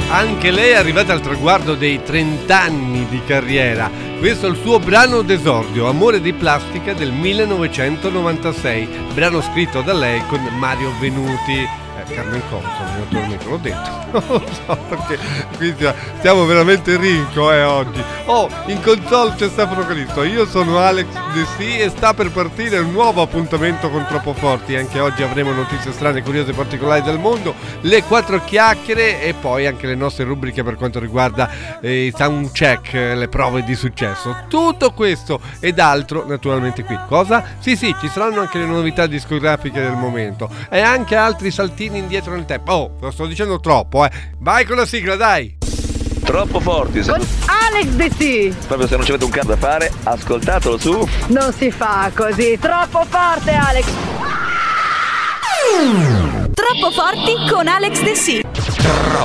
Anche lei è arrivata al traguardo dei 30 anni di carriera. Questo è il suo brano d'esordio, Amore di plastica del 1996, brano scritto da lei con Mario Venuti. Carmen Consoli, naturalmente, l'ho detto. Non lo so perché qui stiamo veramente ricco oggi. In console c'è Stefano Calisto, io sono Alex De Sì e sta per partire un nuovo appuntamento con Troppo Forti. Anche oggi avremo notizie strane, curiose e particolari del mondo, le 4 chiacchiere e poi anche le nostre rubriche per quanto riguarda i sound check, le prove di successo. Tutto questo ed altro naturalmente qui. Cosa? Sì, ci saranno anche le novità discografiche del momento e anche altri saltini indietro nel tempo. Lo sto dicendo troppo, Vai con la sigla, dai! Troppo Forti con Alex De Sì. Proprio se non ci avete un cazzo da fare, ascoltatelo su. Non si fa così, troppo forte Alex. Troppo Forti con Alex De Sì.